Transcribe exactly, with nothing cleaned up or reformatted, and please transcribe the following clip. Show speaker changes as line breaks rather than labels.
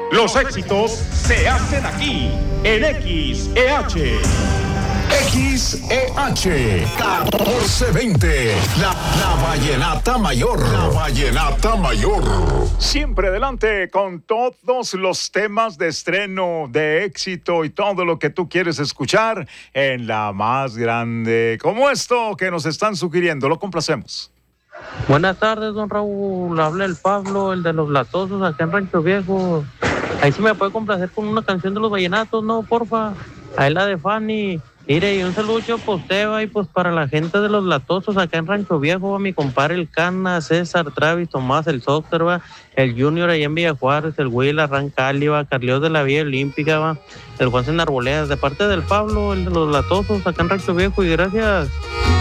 Los éxitos se hacen aquí, en X E H.
X E H catorce veinte, la, la Vallenata Mayor. La Vallenata Mayor.
Siempre adelante con todos los temas de estreno, de éxito y todo lo que tú quieres escuchar en la más grande. Como esto que nos están sugiriendo, lo complacemos.
Buenas tardes, don Raúl. Habla el Pablo, el de los latosos, acá en Rancho Viejo. Ahí sí me puede complacer con una canción de los vallenatos, ¿no? Porfa. Ahí la de Fanny. Mire, y un saludo pues Teba y pues para la gente de los latosos acá en Rancho Viejo, a mi compadre el Cana, César, Travis, Tomás, el Sóster, va, el Junior allá en Villa Juárez, el Will, Arrancali, va, Carlios de la Villa Olímpica, va, el Juan en Arboledas, de parte del Pablo, el de los latosos acá en Rancho Viejo, y gracias.